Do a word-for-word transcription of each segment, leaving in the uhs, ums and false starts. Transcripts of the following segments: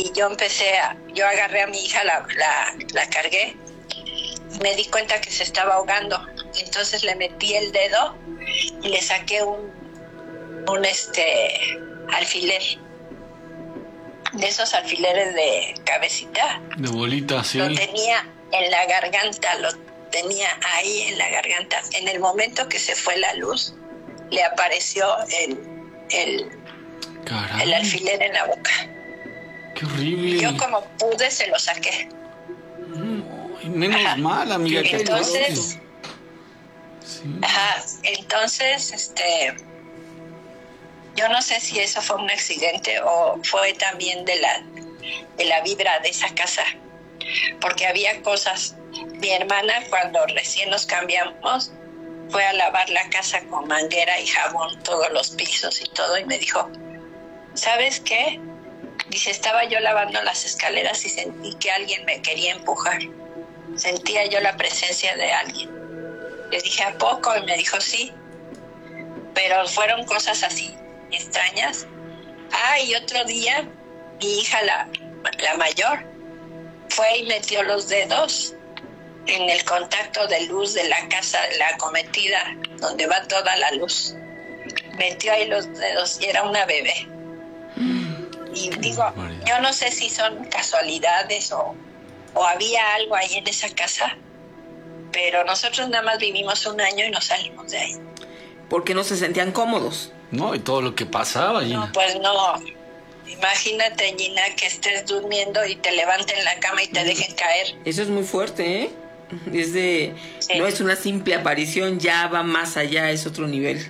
y yo empecé a, yo agarré a mi hija, la, la, la cargué, y me di cuenta que se estaba ahogando. Entonces le metí el dedo y le saqué un, un este alfiler, de esos alfileres de cabecita. De bolita, sí. Lo tenía en la garganta, lo tenía ahí en la garganta. En el momento que se fue la luz, le apareció el, el, el alfiler en la boca. ¡Qué horrible! Yo como pude se lo saqué. No, menos ajá. mal, amiga. Que entonces, sí. ajá, entonces, este, yo no sé si eso fue un accidente o fue también de la, de la vibra de esa casa, porque había cosas. Mi hermana, cuando recién nos cambiamos, fue a lavar la casa con manguera y jabón, todos los pisos y todo, y me dijo, ¿sabes qué? Dice, estaba yo lavando las escaleras y sentí que alguien me quería empujar. Sentía yo la presencia de alguien. Le dije, ¿a poco? Y me dijo, sí. Pero fueron cosas así, extrañas. Ah, y otro día, mi hija, la, la mayor, fue y metió los dedos en el contacto de luz de la casa, la acometida, donde va toda la luz. Metió ahí los dedos y era una bebé. Y digo, yo no sé si son casualidades o, o había algo ahí en esa casa, pero nosotros nada más vivimos un año y nos salimos de ahí. Porque no se sentían cómodos. No, y todo lo que pasaba, Gina. No, pues no. Imagínate, Gina, que estés durmiendo y te levanten la cama y te dejen caer. Eso es muy fuerte, ¿eh? Es de, sí. No es una simple aparición, ya va más allá, es otro nivel.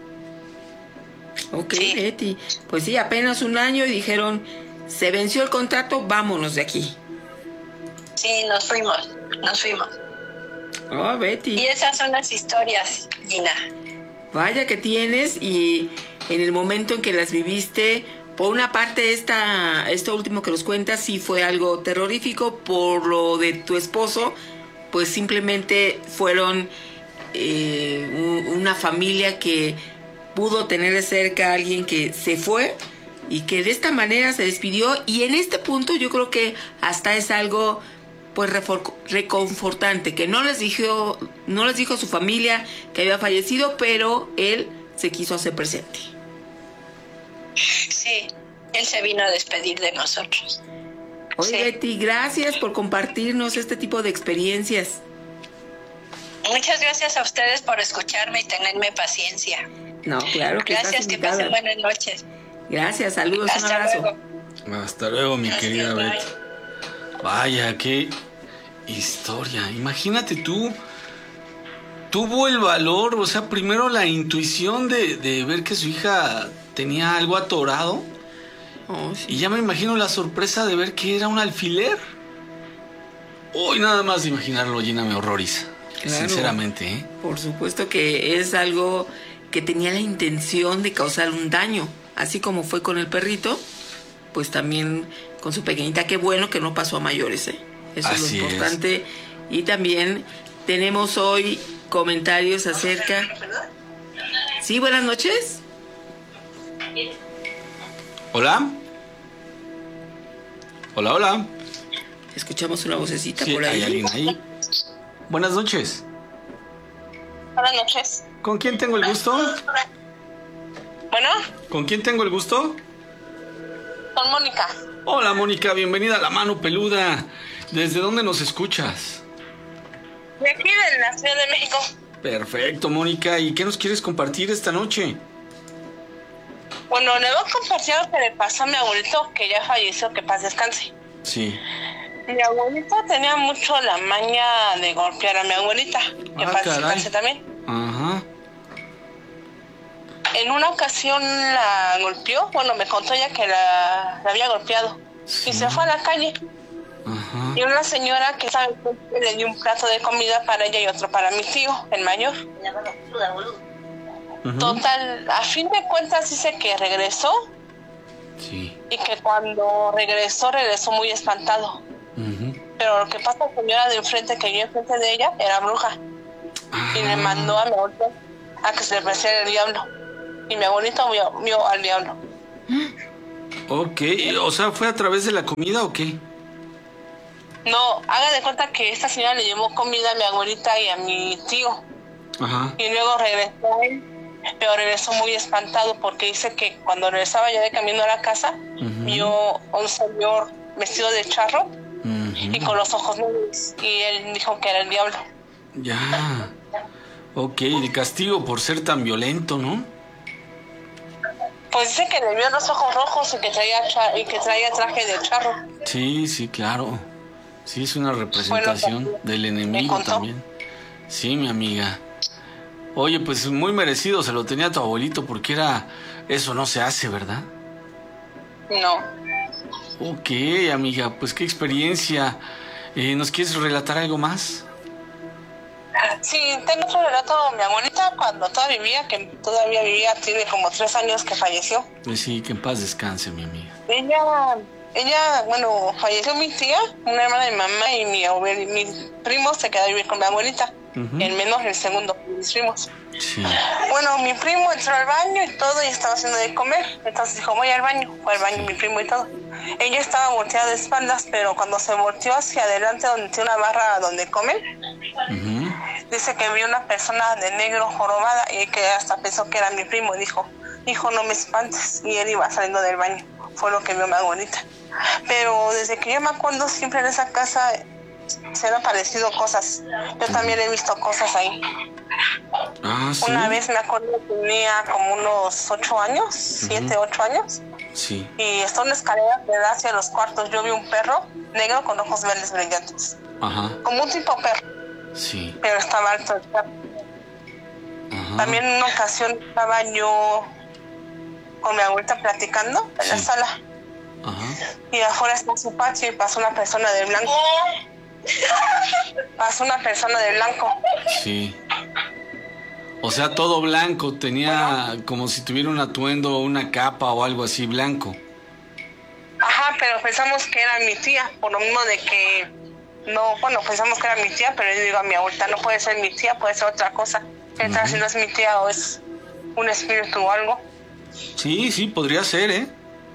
Ok, sí. Betty. Pues sí, apenas un año y dijeron, se venció el contrato, vámonos de aquí. Sí, nos fuimos, nos fuimos. Oh, Betty. Y esas son las historias, Gina. Vaya que tienes, y en el momento en que las viviste, por una parte esta, esto último que nos cuentas sí fue algo terrorífico, por lo de tu esposo, pues simplemente fueron eh, un, una familia que pudo tener de cerca a alguien que se fue y que de esta manera se despidió, y en este punto yo creo que hasta es algo pues refor- reconfortante, que no les dijo, no les dijo a su familia que había fallecido, pero él se quiso hacer presente. Sí, él se vino a despedir de nosotros. Oye, sí. Betty, gracias por compartirnos este tipo de experiencias. Muchas gracias a ustedes por escucharme y tenerme paciencia. No, claro que gracias, que pasen buenas noches. Gracias, saludos, hasta un abrazo. Luego. Hasta luego, mi Hasta querida luego. Betty. Vaya, qué historia. Imagínate tú, tuvo el valor, o sea, primero la intuición de, de ver que su hija tenía algo atorado. Oh, sí. Y ya me imagino la sorpresa de ver que era un alfiler. Hoy nada más de imaginarlo, Gina, me horroriza. Claro, sinceramente, ¿eh? Por supuesto que es algo que tenía la intención de causar un daño, así como fue con el perrito, pues también con su pequeñita. Qué bueno que no pasó a mayores, ¿eh? Eso así es lo importante. Es. Y también tenemos hoy comentarios acerca... Sí, buenas noches. Hola. Hola, hola. Escuchamos una vocecita sí, por ahí. ¿Hay alguien ahí? Buenas noches. Buenas noches. ¿Con quién tengo el gusto? Bueno. ¿Con quién tengo el gusto? Con Mónica. Hola, Mónica, bienvenida a La Mano Peluda. ¿Desde dónde nos escuchas? De aquí, de la Ciudad de México. Perfecto, Mónica. ¿Y qué nos quieres compartir esta noche? Bueno, le voy a compartir lo que le pasó a mi abuelito, que ya falleció, que paz descanse. Sí. Mi abuelito tenía mucho la maña de golpear a mi abuelita, que ah, paz descanse también. Ajá. En una ocasión la golpeó, bueno, me contó ella que la, la había golpeado. Sí. Y se fue a la calle. Ajá. Y una señora que sabe le dio un plato de comida para ella y otro para mi tío, el mayor. Uh-huh. Total, a fin de cuentas dice que regresó. Sí. Y que cuando regresó, regresó muy espantado. Uh-huh. Pero lo que pasa, la señora de enfrente, que yo enfrente de ella, era bruja. Ah. Y le mandó a mi abuelito a que se le apareciera el diablo. Y mi abuelito vio, vio al diablo. Ok, o sea, ¿fue a través de la comida o qué? No, haga de cuenta que esta señora le llevó comida a mi abuelita y a mi tío. Ajá. Y luego regresó él, pero regresó muy espantado porque dice que cuando regresaba ya de camino a la casa, uh-huh. vio un señor vestido de charro uh-huh. y con los ojos negros. Y él dijo que era el diablo. Ya. Ok, el castigo por ser tan violento, ¿no? Pues dice que le vio los ojos rojos y que traía, y que traía traje de charro. Sí, sí, claro. Sí, es una representación bueno, del enemigo también. Sí, mi amiga. Oye, pues muy merecido se lo tenía tu abuelito porque era... Eso no se hace, ¿verdad? No. Ok, amiga, pues qué experiencia. Eh, ¿Nos quieres relatar algo más? Sí, tengo otro relato. Mi abuelita, cuando todavía vivía, que todavía vivía, tiene como tres años que falleció. Sí, que en paz descanse, mi amiga. Ella, ella, bueno, falleció mi tía, una hermana de mi mamá, y mi, mi primo se quedó a vivir con mi abuelita. Uh-huh. El menor, el segundo, mis primos. Sí. Bueno, mi primo entró al baño y todo, y estaba haciendo de comer. Entonces dijo, voy al baño. Fue al baño sí. mi primo y todo. Ella estaba volteada de espaldas, pero cuando se volteó hacia adelante, donde tiene una barra donde comen, uh-huh. dice que vio una persona de negro jorobada y que hasta pensó que era mi primo. Y dijo, hijo, no me espantes. Y él iba saliendo del baño. Fue lo que vio mi abuelita. Pero desde que yo me acuerdo, siempre en esa casa se han aparecido cosas. Yo también he visto cosas ahí. Ah, ¿sí? Una vez me acuerdo que tenía como unos ocho años, siete, uh-huh. ocho años. Sí. Y está una escalera que da hacia los cuartos. Yo vi un perro negro con ojos verdes brillantes. Ajá. Como un tipo perro. Sí. Pero estaba alto el perro. Ajá. También en una ocasión estaba yo con mi abuelita platicando en sí. la sala. Ajá. Y afuera está su patio y pasó una persona de blanco. Pasó una persona de blanco. Sí. O sea, todo blanco, tenía bueno, como si tuviera un atuendo, una capa o algo así blanco. Ajá, pero pensamos que era mi tía, por lo mismo de que no, bueno, pensamos que era mi tía, pero yo digo a mi abuelita, no puede ser mi tía, puede ser otra cosa. ¿Qué tal uh-huh. si no es mi tía o es un espíritu o algo? Sí, sí, podría ser, ¿eh?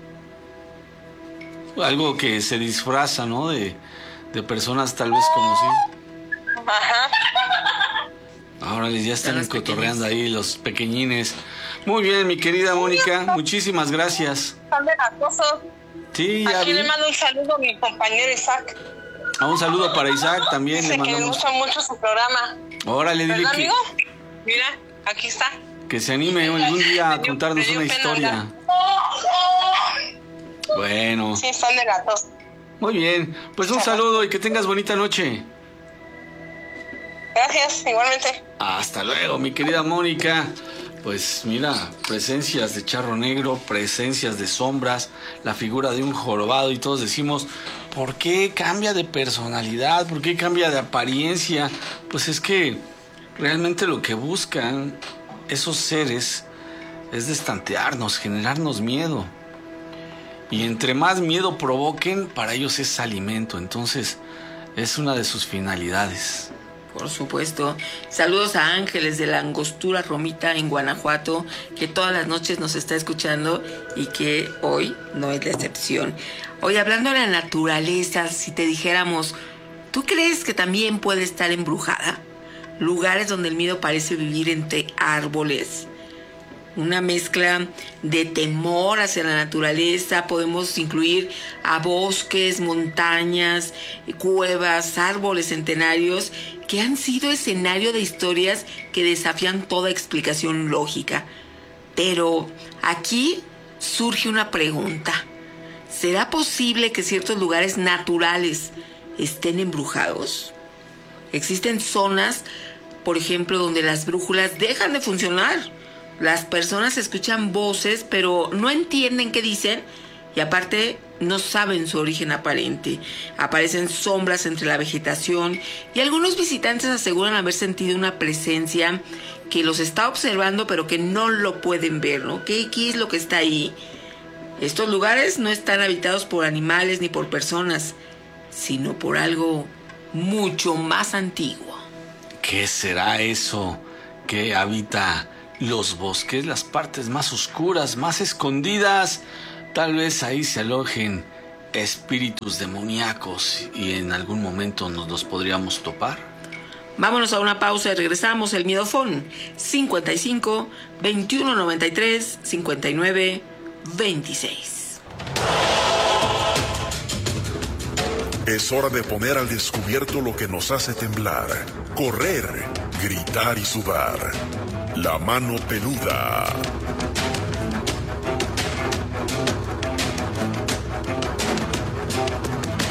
Algo que se disfraza, ¿no? De, de personas tal vez conocidas. Ajá. Ahora ya están cotorreando ahí los pequeñines. Muy bien, mi querida Mónica, muchísimas gracias. Están de latosos. Sí, ya Aquí vi. le mando un saludo a mi compañero Isaac. Ah, un saludo para Isaac también. Dice le mandamos. que le gusta mucho su programa. Órale, dile que... amigo? Mira, aquí está. Que se anime algún día a contarnos una historia. Bueno. Sí, están de gatos. Muy bien, pues un saludo y que tengas bonita noche. Gracias, igualmente. Hasta luego, mi querida Mónica. Pues mira, presencias de charro negro, presencias de sombras, la figura de un jorobado y todos decimos, ¿por qué cambia de personalidad? ¿Por qué cambia de apariencia? Pues es que realmente lo que buscan esos seres es destantearnos, generarnos miedo. Y entre más miedo provoquen, para ellos es alimento. Entonces, es una de sus finalidades. Por supuesto. Saludos a Ángeles de la Angostura Romita en Guanajuato, que todas las noches nos está escuchando y que hoy no es la excepción. Hoy, hablando de la naturaleza, si te dijéramos, ¿tú crees que también puede estar embrujada? Lugares donde el miedo parece vivir entre árboles. Una mezcla de temor hacia la naturaleza. Podemos incluir a bosques, montañas, cuevas, árboles centenarios que han sido escenario de historias que desafían toda explicación lógica. Pero aquí surge una pregunta. ¿Será posible que ciertos lugares naturales estén embrujados? Existen zonas, por ejemplo, donde las brújulas dejan de funcionar. Las personas escuchan voces, pero no entienden qué dicen y aparte no saben su origen aparente. Aparecen sombras entre la vegetación y algunos visitantes aseguran haber sentido una presencia que los está observando, pero que no lo pueden ver, ¿no? ¿Qué, qué es lo que está ahí? Estos lugares no están habitados por animales ni por personas, sino por algo mucho más antiguo. ¿Qué será eso que habita los bosques, las partes más oscuras, más escondidas? Tal vez ahí se alojen espíritus demoníacos y en algún momento nos los podríamos topar. Vámonos a una pausa y regresamos. El Miedofón cincuenta y cinco, veintiuno noventa y tres, cincuenta y nueve, veintiséis. Es hora de poner al descubierto lo que nos hace temblar, correr, gritar y sudar. La mano peluda.